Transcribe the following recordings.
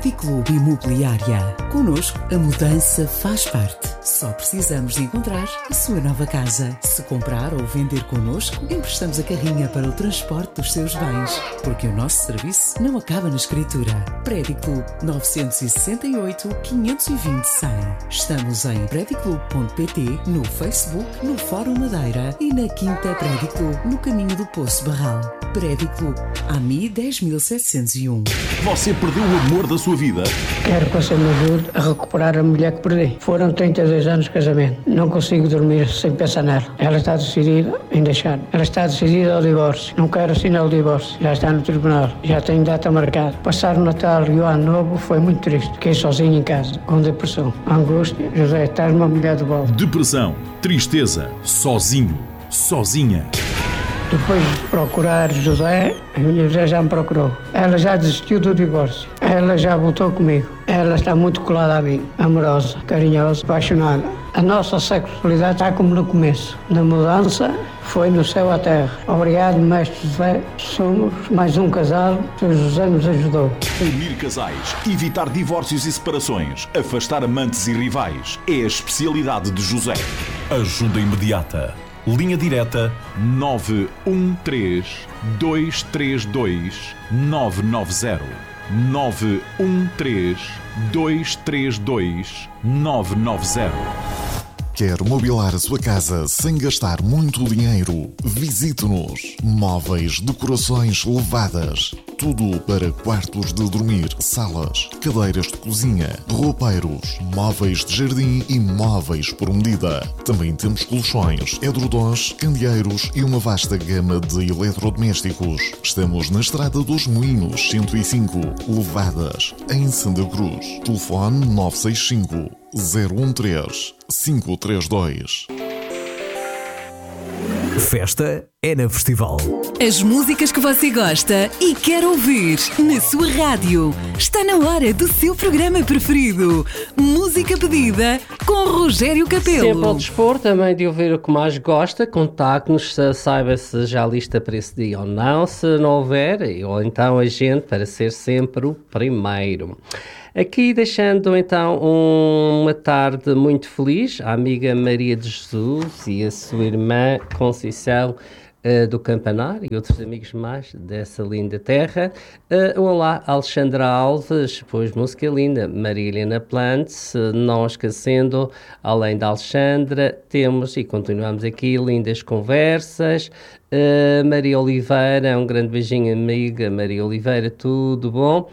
Prediclube Imobiliária. Connosco, a mudança faz parte. Só precisamos de encontrar a sua nova casa. Se comprar ou vender connosco, emprestamos a carrinha para o transporte dos seus bens. Porque o nosso serviço não acaba na escritura. Prediclube 968 520 100. Estamos em prediclube.pt, no Facebook, no Fórum Madeira e na Quinta Prediclube, no caminho do Poço Barral. Prediclube, AMI 10701. Você perdeu o amor da sua vida? Quero que você me ajude a recuperar a mulher que perdi. Foram 32 anos de casamento. Não consigo dormir sem pensar nela. Ela está decidida em deixar. Ela está decidida ao divórcio. Não quero assinar o divórcio. Já está no tribunal. Já tenho data marcada. Passar o Natal e o Ano Novo foi muito triste. Fiquei sozinho em casa, com depressão, angústia. José, estás uma mulher de volta. Depressão, tristeza, sozinho, sozinha. Depois de procurar José, a minha mulher já me procurou. Ela já desistiu do divórcio. Ela já voltou comigo. Ela está muito colada a mim, amorosa, carinhosa, apaixonada. A nossa sexualidade está como no começo. Na mudança, foi no céu à terra. Obrigado, mestre José. Somos mais um casal que o José nos ajudou. Unir casais, evitar divórcios e separações, afastar amantes e rivais. É a especialidade de José. Ajuda imediata. Linha direta 913-232-990. 913-232-990. Quer mobilar a sua casa sem gastar muito dinheiro? Visite-nos. Móveis, decorações levadas. Tudo para quartos de dormir, salas, cadeiras de cozinha, roupeiros, móveis de jardim e móveis por medida. Também temos colchões, edredons, candeeiros e uma vasta gama de eletrodomésticos. Estamos na Estrada dos Moinhos, 105, Levadas, em Santa Cruz. Telefone 965 013 532. Festa é na Festival. As músicas que você gosta e quer ouvir na sua rádio. Está na hora do seu programa preferido. Música pedida com Rogério Capelo. Sempre ao dispor também de ouvir o que mais gosta. Contacte-nos, saiba se já há lista para esse dia ou não. Se não houver, ou então a gente para ser sempre o primeiro. Aqui deixando então uma tarde muito feliz à amiga Maria de Jesus e a sua irmã Conceição do Campanar e outros amigos mais dessa linda terra. Olá, Alexandra Alves, pois música linda, Maria Helena Plantes, não esquecendo, além da Alexandra, temos e continuamos aqui lindas conversas. Maria Oliveira, um grande beijinho amiga, Maria Oliveira, tudo bom?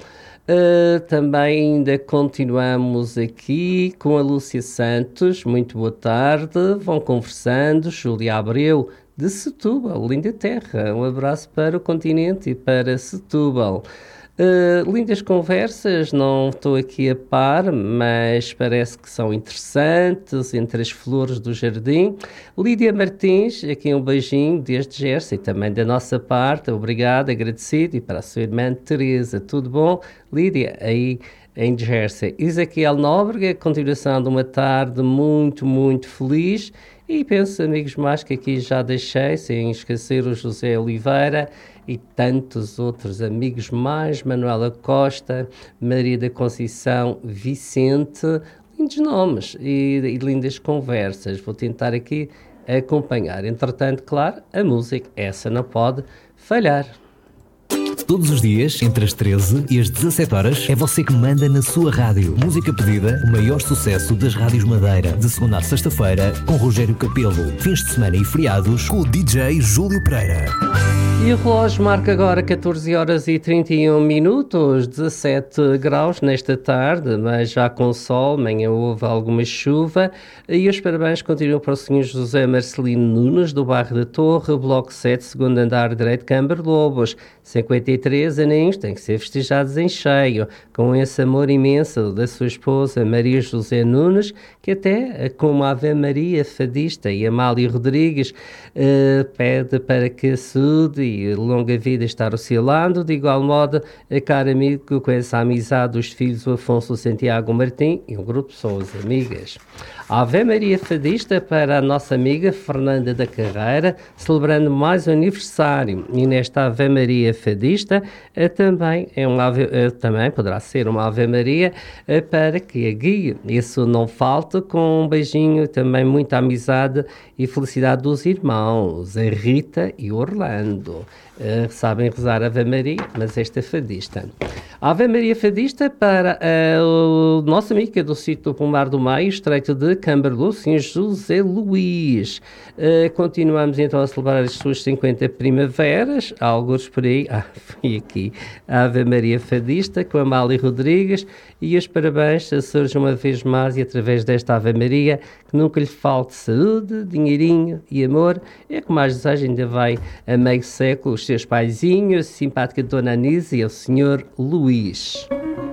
Também ainda continuamos aqui com a Lúcia Santos, muito boa tarde, vão conversando, Júlia Abreu de Setúbal, linda terra, um abraço para o continente e para Setúbal. Lindas conversas, não estou aqui a par, mas parece que são interessantes, entre as flores do jardim. Lídia Martins, aqui um beijinho desde Jersey, também da nossa parte, obrigado, agradecido, e para a sua irmã Teresa, tudo bom? Lídia, aí em Jersey. Ezequiel Nóbrega, continuação de uma tarde muito, muito feliz, e penso, amigos mais, que aqui já deixei, sem esquecer o José Oliveira, e tantos outros amigos mais, Manuela Costa, Maria da Conceição, Vicente, lindos nomes e lindas conversas. Vou tentar aqui acompanhar. Entretanto, claro, a música, essa não pode falhar. Todos os dias, entre as 13 e as 17 horas, é você que manda na sua rádio. Música pedida, o maior sucesso das rádios Madeira. De segunda a sexta-feira, com Rogério Capelo. Fins de semana e feriados, com o DJ Júlio Pereira. E o relógio marca agora 14 horas e 31 minutos, 17 graus nesta tarde, mas já com sol, amanhã houve alguma chuva. E os parabéns continuam para o Sr. José Marcelino Nunes, do bairro da Torre, bloco 7, segundo andar direito, Câmara Lobos. 53 aninhos têm que ser festejados em cheio, com esse amor imenso da sua esposa Maria José Nunes, que até, como a Ave Maria fadista e Amália Rodrigues, pede para que a saúde e longa vida estar oscilando. De igual modo, a cara amigo com essa amizade dos filhos Afonso Santiago Martim e um grupo de pessoas amigas. Ave Maria fadista para a nossa amiga Fernanda da Carreira, celebrando mais um aniversário. E nesta Ave Maria fadista, fadista, também também poderá ser uma Ave Maria para que a guie. Isso não falta, com um beijinho, também muita amizade e felicidade dos irmãos, a Rita e o Orlando. Sabem rezar Ave Maria, mas esta é fadista. Ave Maria fadista para o nosso amigo do sítio do Pomar do Meio, estreito de Camberluz, Sr. José Luís. Continuamos então a celebrar as suas 50 primaveras, alguns por aí. Foi aqui a Ave Maria fadista com a Amália Rodrigues, e os parabéns surgem uma vez mais, e através desta Ave Maria, que nunca lhe falte saúde, dinheirinho e amor. É que mais desejo, ainda vai a meio século os seus paizinhos, a simpática Dona Anísia e o Sr. Luís.